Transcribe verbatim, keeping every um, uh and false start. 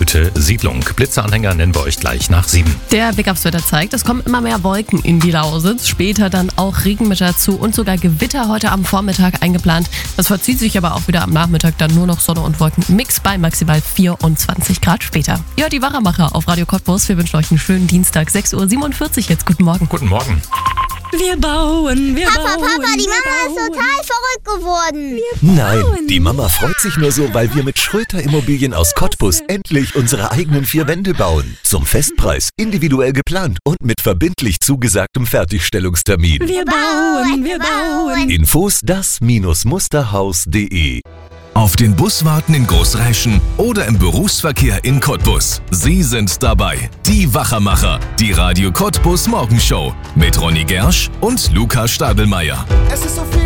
Hütte-Siedlung. Blitzeanhänger nennen wir euch gleich nach sieben. Der Blick aufs Wetter zeigt, es kommen immer mehr Wolken in die Lausitz. Später dann auch Regen mit dazu und sogar Gewitter heute am Vormittag eingeplant. Das verzieht sich aber auch wieder am Nachmittag, dann nur noch Sonne und Wolken. Mix bei maximal vierundzwanzig Grad später. Ja, die Wachermacher auf Radio Cottbus. Wir wünschen euch einen schönen Dienstag, sechs Uhr siebenundvierzig jetzt. Guten Morgen. Guten Morgen. Wir bauen, wir Papa, bauen. Papa, die wir Mama bauen. ist total verrückt geworden. Nein, die Mama freut sich nur so, weil wir mit Schröter Immobilien aus Cottbus endlich unsere eigenen vier Wände bauen. Zum Festpreis, individuell geplant und mit verbindlich zugesagtem Fertigstellungstermin. Wir bauen, wir bauen. Infos das Musterhaus punkt de. Auf den Bus warten in Großräschen oder im Berufsverkehr in Cottbus. Sie sind dabei. Die Wachermacher. Die Radio Cottbus Morgenshow. Mit Ronny Gersch und Luca Stadelmeier. Es ist so viel